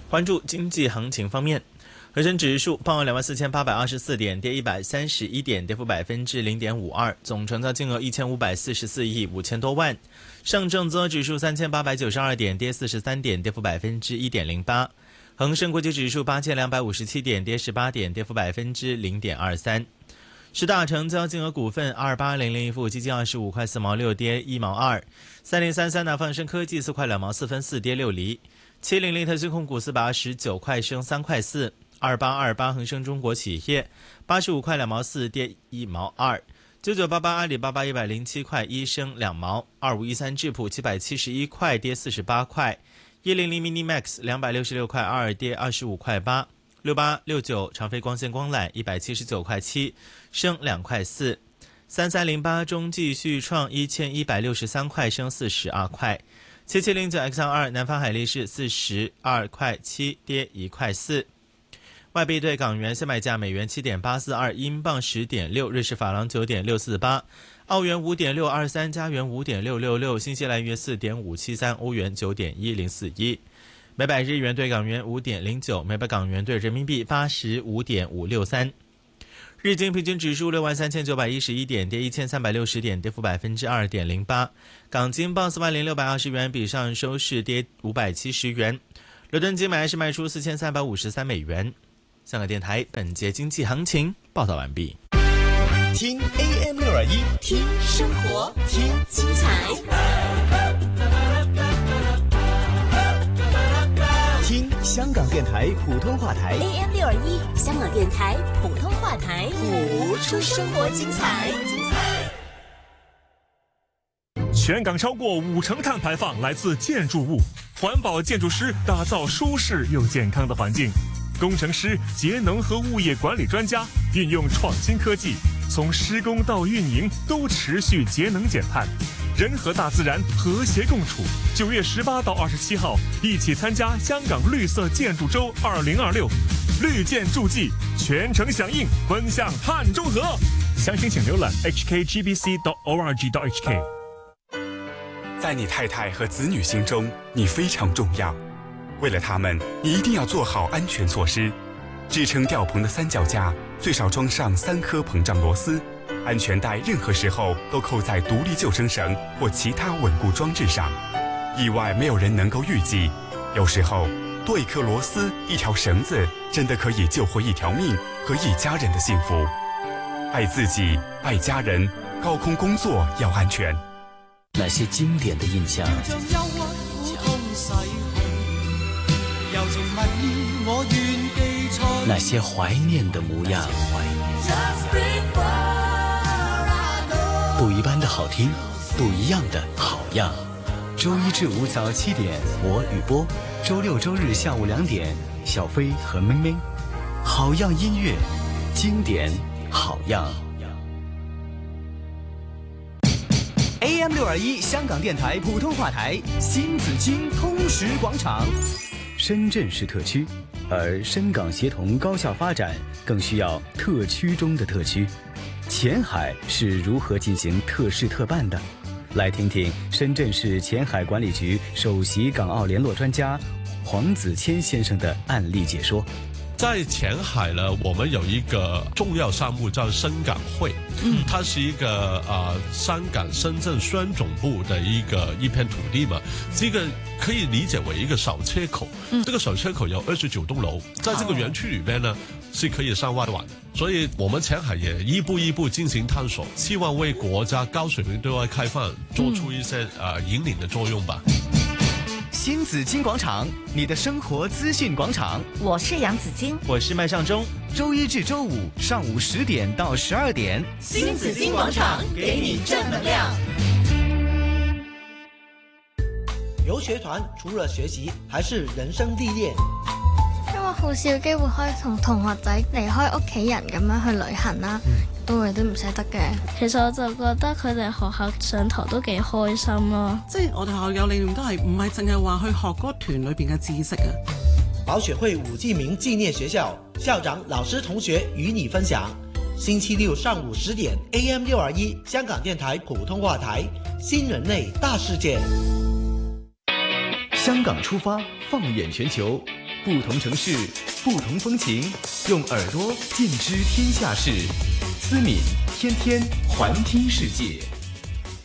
关注经济行情方面，恒生指数报24,824点，跌131点，跌幅0.52%，总成交金额1544亿5千多万。上证综合指数3892点，跌43点，跌幅1.08%。恒生国际指数8257点，跌18点，跌幅0.23%。十大成交金额股份：28001一富基金25块4毛6，跌1毛2；3033南方生科技4块2毛4分4，跌6厘；700特讯控股429块升3块4；2828恒生中国企业85块2毛4，跌1毛2；9988阿里巴巴107块1升2毛；2513智普771块，跌48块；100 Minimax 266块2，跌25块8；6869长飞光纤光缆179块7，升2块4；3308中继续创1163块，升42块；7709 XR2 南方海力士42块7，跌1块4。外币对港元现买价：美元7.842，英镑10.6，瑞士法郎9.648，澳元5.623，加元5.666，新西兰元4.573，欧元9.1041。每百日元对港元5.09，每百港元对人民币85.563。日经平均指数63911点，跌1360点，跌幅2.08%。港金报40620元，比上收市跌570元。伦敦金买是卖出4353美元。香港电台本节经济行情报道完毕。 听 AM621， 听生活，听精彩。 听香港电台普通话台 AM621，香港电台普通话台， 谱出生活精彩。 全港超过50%碳排放来自建筑物，环保建筑师打造舒适又健康的环境，工程师、节能和物业管理专家运用创新科技，从施工到运营都持续节能减碳。人和大自然和谐共处。9月18到27号，一起参加香港绿色建筑周2026，绿建筑季，全程响应，奔向碳中和。详情请浏览 hkgbc.org.hk。 在你太太和子女心中，你非常重要。为了他们，你一定要做好安全措施。支撑吊棚的三脚架最少装上3颗膨胀螺丝，安全带任何时候都扣在独立救生绳或其他稳固装置上。意外没有人能够预计，有时候多一颗螺丝、一条绳子，真的可以救回一条命和一家人的幸福。爱自己，爱家人，高空工作要安全。 那些经典的印象，那些怀念的模样，不一般的好听，不一样的好样。周一至五早7点，我雨波；周六周日下午2点，小飞和明明。好样音乐，经典好样。 AM621香港电台普通话台，新紫荆通识广场。 深圳是特区，而深港协同高效发展更需要特区中的特区。前海是如何进行特事特办的？来听听深圳市前海管理局首席港澳联络专家黄子谦先生的案例解说。 在前海呢，我们有一个重要项目叫深港汇，它是一个香港深圳双总部的一片土地嘛，这个可以理解为一个小切口，这个小切口有29栋楼，在这个园区里边呢是可以上外玩，所以我们前海也一步一步进行探索，希望为国家高水平对外开放做出一些引领的作用吧。 新紫荆广场，你的生活资讯广场。 我是杨紫荆， 我是麦尚中。 周一至周五上午10点到12点， 新紫荆广场给你正能量。 遊學團除了學習，還是人生歷練。 因為好少機會可以同同學仔離開屋企人咁樣去旅行啦，都會有啲唔捨得嘅。 其實我就覺得佢哋學校上堂都幾開心咯。 即係我哋學校有理念都係唔係淨係話去學嗰團裏邊嘅知識啊。 寶雪會伍繼明紀念學校校長、老師、同學與你分享。星期六上午10點 AM621香港電台普通話台，新人類大世界。 香港出發，放眼全球。 不同城市，不同风情，用耳朵见知天下事。思敏天天环听世界。